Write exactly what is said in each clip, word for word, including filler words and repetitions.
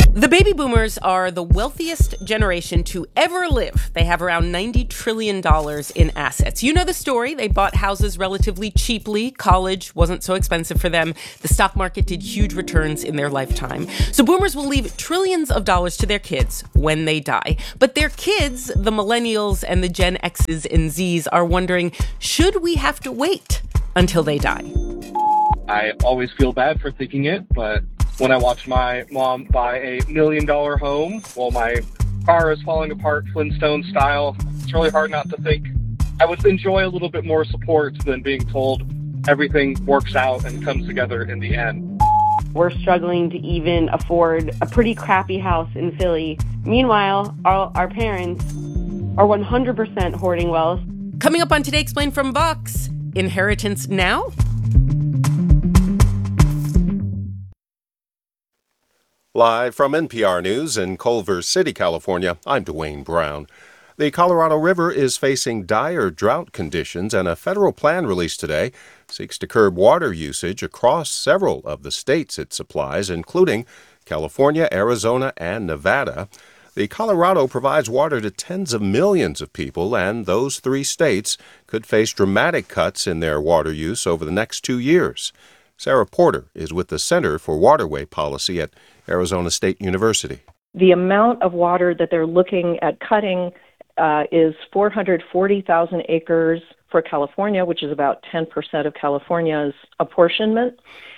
The baby boomers are the wealthiest generation to ever live. They have around ninety trillion dollars in assets. You know the story. They bought houses relatively cheaply. College wasn't so expensive for them. The stock market did huge returns in their lifetime. So boomers will leave trillions of dollars to their kids when they die. But their kids, the millennials and the Gen X's and Z's, are wondering, should we have to wait until they die? I always feel bad for thinking it, but when I watch my mom buy a million dollar home while my car is falling apart Flintstone style, it's really hard not to think I would enjoy a little bit more support than being told everything works out and comes together in the end. We're struggling to even afford a pretty crappy house in Philly. Meanwhile, our, our parents are one hundred percent hoarding wealth. Coming up on Today Explained from Vox, inheritance now? Live from N P R News in Culver City, California, I'm Dwayne Brown. The Colorado River is facing dire drought conditions, and a federal plan released today seeks to curb water usage across several of the states it supplies, including California, Arizona, and Nevada. The Colorado provides water to tens of millions of people, and those three states could face dramatic cuts in their water use over the next two years. Sarah Porter is with the Center for Waterway Policy at Arizona State University. The amount of water that they're looking at cutting uh, is four hundred forty thousand acres for California, which is about ten percent of California's apportionment,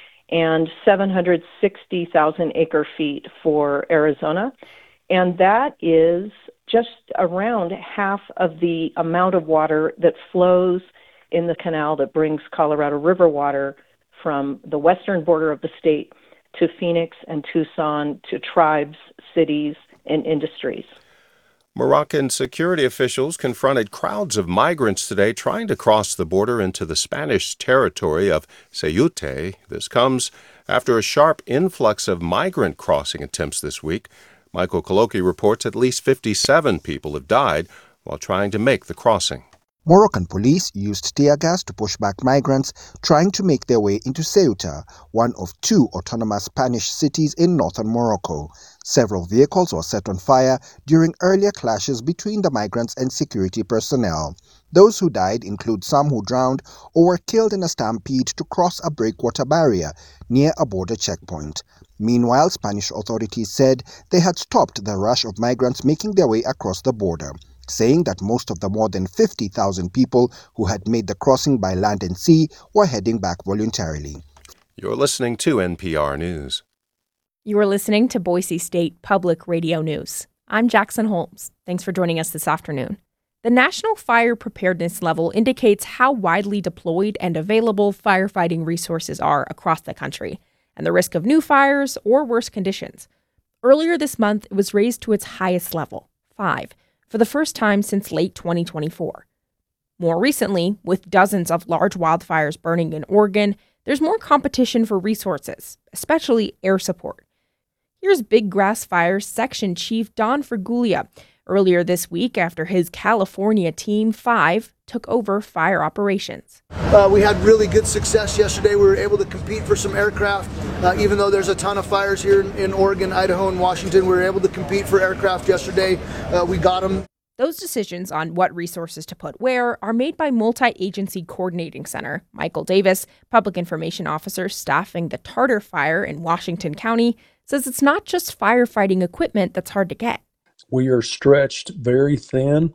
and seven hundred sixty thousand acre feet for Arizona. And that is just around half of the amount of water that flows in the canal that brings Colorado River water from the western border of the state to Phoenix and Tucson, to tribes, cities, and industries. Moroccan security officials confronted crowds of migrants today trying to cross the border into the Spanish territory of Ceuta. This comes after a sharp influx of migrant crossing attempts this week. Michael Coloki reports at least fifty-seven people have died while trying to make the crossing. Moroccan police used tear gas to push back migrants trying to make their way into Ceuta, one of two autonomous Spanish cities in northern Morocco. Several vehicles were set on fire during earlier clashes between the migrants and security personnel. Those who died include some who drowned or were killed in a stampede to cross a breakwater barrier near a border checkpoint. Meanwhile, Spanish authorities said they had stopped the rush of migrants making their way across the border, saying that most of the more than fifty thousand people who had made the crossing by land and sea were heading back voluntarily. You're listening to N P R News. You are listening to Boise State Public Radio News. I'm Jackson Holmes. Thanks for joining us this afternoon. The National Fire Preparedness Level indicates how widely deployed and available firefighting resources are across the country, and the risk of new fires or worse conditions. Earlier this month, it was raised to its highest level, five, for the first time since late twenty twenty-four. More recently, with dozens of large wildfires burning in Oregon, there's more competition for resources, especially air support. Here's Big Grass Fire Section Chief Don Frigulia earlier this week after his California Team five took over fire operations. Uh, we had really good success yesterday. We were able to compete for some aircraft. Uh, even though there's a ton of fires here in, in Oregon, Idaho, and Washington, we were able to compete for aircraft yesterday. Uh, we got them. Those decisions on what resources to put where are made by Multi-Agency Coordinating Center. Michael Davis, Public Information Officer staffing the Tartar Fire in Washington County, says it's not just firefighting equipment that's hard to get. We are stretched very thin.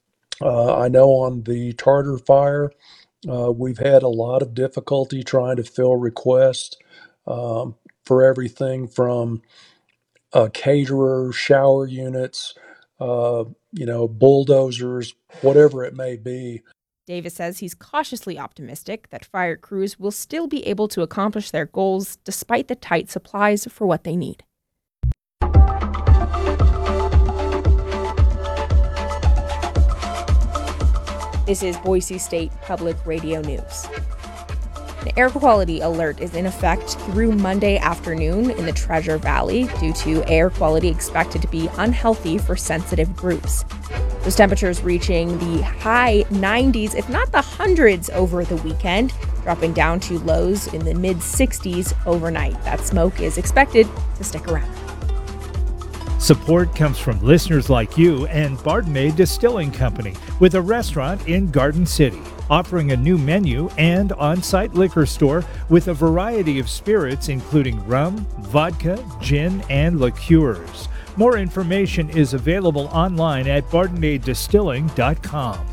Uh, I know on the Tartar Fire, uh, we've had a lot of difficulty trying to fill requests um, for everything from uh, caterers, shower units, uh, you know, bulldozers, whatever it may be. Davis says he's cautiously optimistic that fire crews will still be able to accomplish their goals despite the tight supplies for what they need. This is Boise State Public Radio News. An air quality alert is in effect through Monday afternoon in the Treasure Valley due to air quality expected to be unhealthy for sensitive groups. Those temperatures reaching the high nineties, if not the hundreds over the weekend, dropping down to lows in the mid sixties overnight. That smoke is expected to stick around. Support comes from listeners like you and Bardenay Distilling Company, with a restaurant in Garden City, offering a new menu and on-site liquor store with a variety of spirits including rum, vodka, gin, and liqueurs. More information is available online at bardenay distilling dot com.